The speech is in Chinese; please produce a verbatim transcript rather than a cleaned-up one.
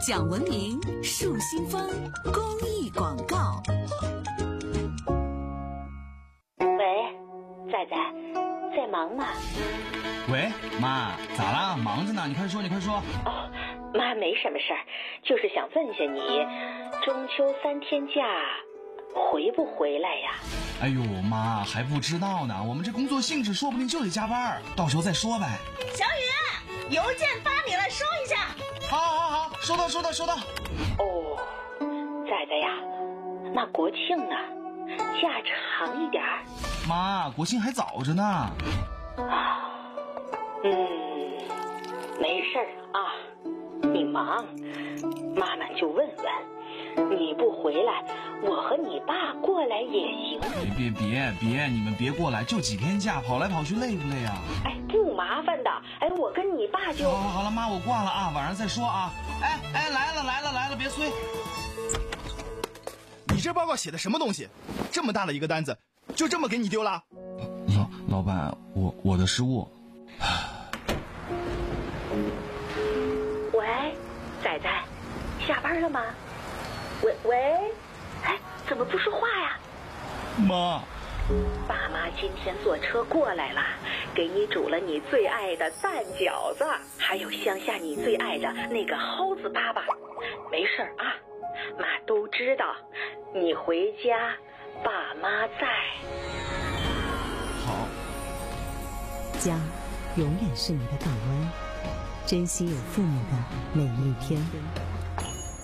讲文明树新风公益广告。 喂，仔仔，在忙吗？ 喂，妈，咋啦？忙着呢，你快说，你快说。 哦，妈没什么事儿，就是想问下你，中秋三天假回不回来呀？ 哎呦，妈还不知道呢，我们这工作性质说不定就得加班，到时候再说呗。 小雨，邮件发你了，收一下。 好，好，好，收到，收到，收到。 哦，仔仔呀，那国庆呢？假长一点儿。 妈，国庆还早着呢。 啊，嗯，没事儿啊，你忙，妈妈就问问，你不回来，我和你爸过来也行。 别别别别，你们别过来，就几天假，跑来跑去累不累啊？ 哎，不麻烦的，哎，我跟你爸就…… 好好好了，妈，我挂了啊，晚上再说啊。哎哎，来了来了来了，别催。 你这报告写的什么东西？这么大的一个单子，就这么给你丢了？ 老老板，我我的失误。 喂，仔仔，下班了吗？喂喂，哎，怎么不说话呀？ 妈， 爸妈今天坐车过来了，给你煮了你最爱的蛋饺子，还有乡下你最爱的那个蒿子粑粑。没事啊，妈都知道，你回家爸妈在。 好。 家永远是你的港湾，珍惜有父母的每一天。